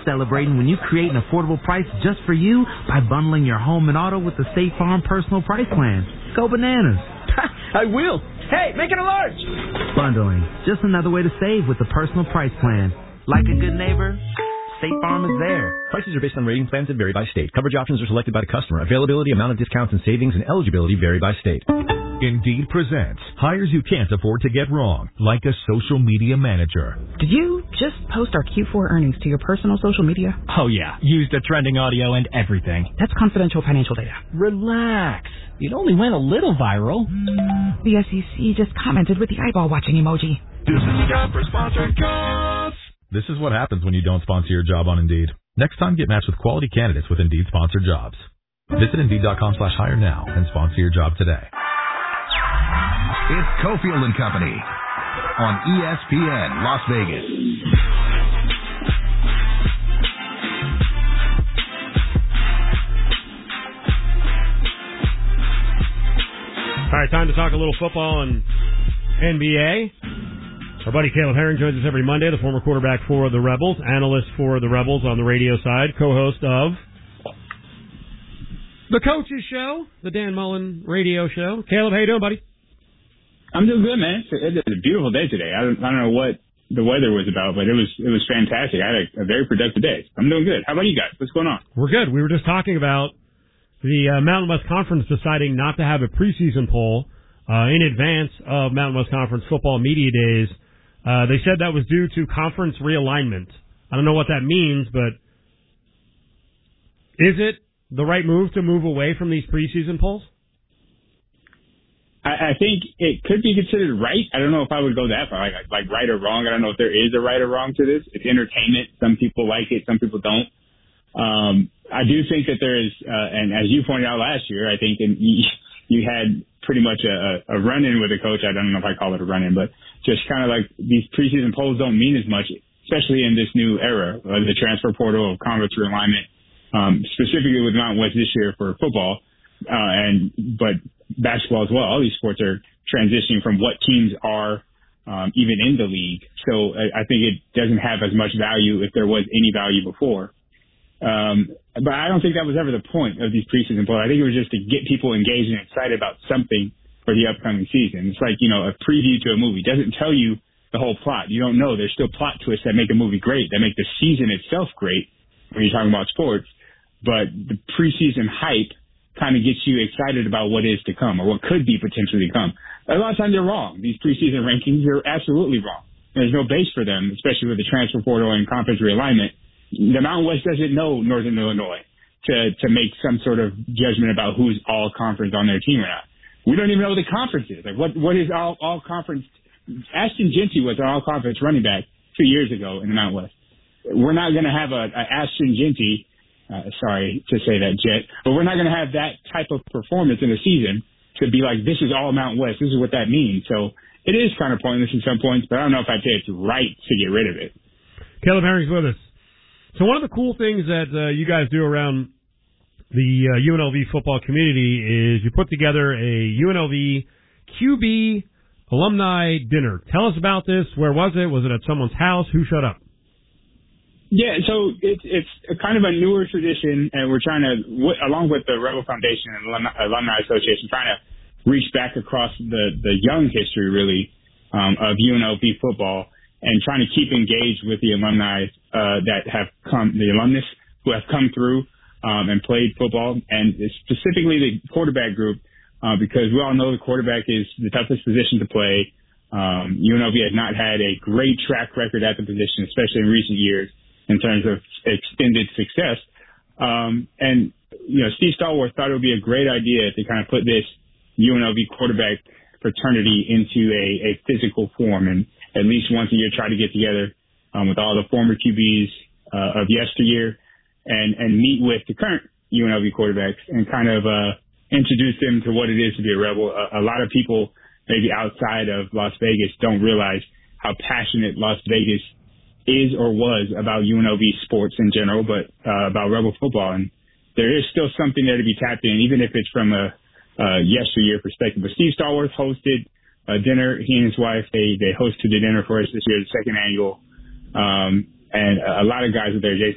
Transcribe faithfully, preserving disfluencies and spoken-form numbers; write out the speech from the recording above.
celebrating when you create an affordable price just for you by bundling your home and auto with the State Farm Personal Price Plan. Go bananas. I will. Hey, make it a large. Bundling. Just another way to save with the Personal Price Plan. Like a good neighbor, State Farm is there. Prices are based on rating plans that vary by state. Coverage options are selected by the customer. Availability, amount of discounts and savings, and eligibility vary by state. Indeed presents hires you can't afford to get wrong, like a social media manager. Did you just post our Q four earnings to your personal social media? Oh, yeah. Used the trending audio and everything. That's confidential financial data. Relax. It only went a little viral. The S E C just commented with the eyeball-watching emoji. This is time for sponsored jobs. This is what happens when you don't sponsor your job on Indeed. Next time, get matched with quality candidates with Indeed sponsored jobs. Visit Indeed.com slash hire now and sponsor your job today. It's Cofield and Company on E S P N Las Vegas. All right, time to talk a little football and N B A. Our buddy Caleb Herring joins us every Monday, the former quarterback for the Rebels, analyst for the Rebels on the radio side, co-host of the Coaches Show, the Dan Mullen radio show. Caleb, how you doing, buddy? I'm doing good, man. It's a beautiful day today. I don't, I don't know what the weather was about, but it was it was fantastic. I had a, a very productive day. I'm doing good. How about you guys? What's going on? We're good. We were just talking about the uh, Mountain West Conference deciding not to have a preseason poll uh, in advance of Mountain West Conference football media days. Uh, they said that was due to conference realignment. I don't know what that means, but is it the right move to move away from these preseason polls? I, I think it could be considered right. I don't know if I would go that far, like, like right or wrong. I don't know if there is a right or wrong to this. It's entertainment. Some people like it. Some people don't. Um, I do think that there is, uh, and as you pointed out last year, I think and you, you had pretty much a, a run-in with a coach. I don't know if I call it a run-in, but just kind of like these preseason polls don't mean as much, especially in this new era, uh, the transfer portal of conference realignment, um, specifically with Mountain West this year for football, uh, and but basketball as well. All these sports are transitioning from what teams are um, even in the league. So I, I think it doesn't have as much value if there was any value before. Um, but I don't think that was ever the point of these preseason polls. I think it was just to get people engaged and excited about something for the upcoming season. It's like, you know, a preview to a movie. It doesn't tell you the whole plot. You don't know. There's still plot twists that make a movie great, that make the season itself great when you're talking about sports. But the preseason hype kind of gets you excited about what is to come or what could be potentially come. A lot of times they're wrong. These preseason rankings are absolutely wrong. There's no base for them, especially with the transfer portal and conference realignment. The Mountain West doesn't know Northern Illinois to, to make some sort of judgment about who's all conference on their team or not. We don't even know what the conference is. Like, what, what is all, all conference? Ashton Jeanty was an all conference running back two years ago in the Mountain West. We're not going to have a, a Ashton Jeanty, uh, sorry to say that, Jet, but we're not going to have that type of performance in a season to be like, this is all Mountain West. This is what that means. So it is kind of pointless at some points, but I don't know if I'd say it's right to get rid of it. Caleb Herring's with us. So one of the cool things that uh, you guys do around the uh, U N L V football community is you put together a U N L V Q B alumni dinner. Tell us about this. Where was it? Was it at someone's house? Who showed up? Yeah, so it's it's a kind of a newer tradition, and we're trying to, w- along with the Rebel Foundation and Alumni, Alumni Association, trying to reach back across the, the young history, really, um, of U N L V football and trying to keep engaged with the alumni uh, that have come, the alumnus who have come through um, and played football, and specifically the quarterback group, uh, because we all know the quarterback is the toughest position to play. Um, U N L V has not had a great track record at the position, especially in recent years, in terms of extended success. Um, and, you know, Steve Stallworth thought it would be a great idea to kind of put this U N L V quarterback fraternity into a, a physical form, and at least once a year try to get together um, with all the former Q Bs uh, of yesteryear and, and meet with the current U N L V quarterbacks and kind of uh, introduce them to what it is to be a Rebel. A, a lot of people maybe outside of Las Vegas don't realize how passionate Las Vegas is or was about U N L V sports in general, but uh, about Rebel football. And there is still something there to be tapped in, even if it's from a uh, yesteryear perspective. But Steve Stallworth hosted a dinner. He and his wife, they, they hosted a dinner for us this year, the second annual. Um, and a lot of guys were there. Jason